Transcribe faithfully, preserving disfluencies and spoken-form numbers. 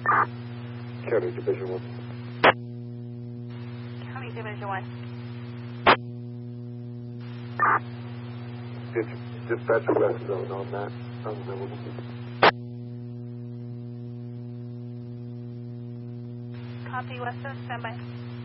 County Division one. County Division one. It's dispatch west zone on that. Unavailable. Copy, West Zone, standby.